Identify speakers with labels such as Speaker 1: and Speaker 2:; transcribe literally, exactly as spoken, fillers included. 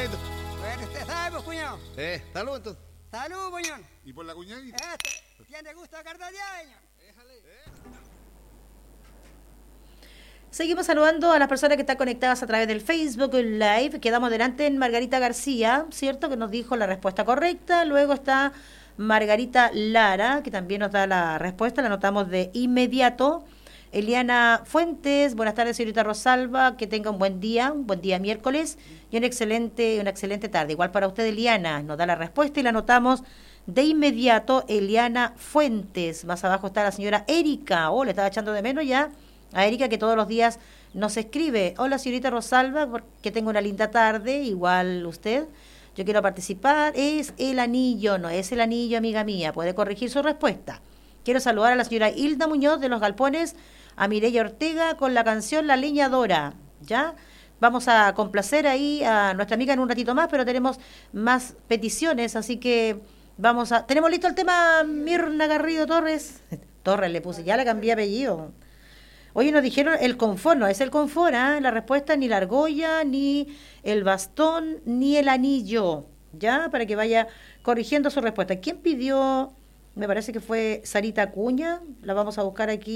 Speaker 1: cuñadito?
Speaker 2: Bueno, usted sabe, pues, cuñado.
Speaker 1: Eh, salud entonces.
Speaker 2: Salud, puñón.
Speaker 3: ¿Y por la cuñadita?
Speaker 2: Este tiene gusto de cardallaño.
Speaker 4: Seguimos saludando a las personas que están conectadas a través del Facebook Live. Quedamos delante en Margarita García, ¿cierto? Que nos dijo la respuesta correcta. Luego está Margarita Lara, que también nos da la respuesta. La anotamos de inmediato. Eliana Fuentes, buenas tardes, señorita Rosalba. Que tenga un buen día, un buen día miércoles y un excelente, una excelente tarde. Igual para usted, Eliana. Nos da la respuesta y la anotamos de inmediato. Eliana Fuentes. Más abajo está la señora Erika. Oh, le estaba echando de menos ya a Erika, que todos los días nos escribe. Hola, señorita Rosalba, que tenga una linda tarde, igual usted. Yo quiero participar. Es el anillo, no es el anillo, amiga mía. Puede corregir su respuesta. Quiero saludar a la señora Hilda Muñoz de Los Galpones, a Mireya Ortega con la canción La Leñadora. ¿Ya? Vamos a complacer ahí a nuestra amiga en un ratito más, pero tenemos más peticiones, así que vamos a... ¿Tenemos listo el tema, Mirna Garrido Torres? Torres le puse, ya le cambié apellido. Oye, nos dijeron el confort, no es el confort, ¿eh? La respuesta ni la argolla, ni el bastón, ni el anillo, ¿ya? Para que vaya corrigiendo su respuesta. ¿Quién pidió? Me parece que fue Sarita Acuña, la vamos a buscar aquí.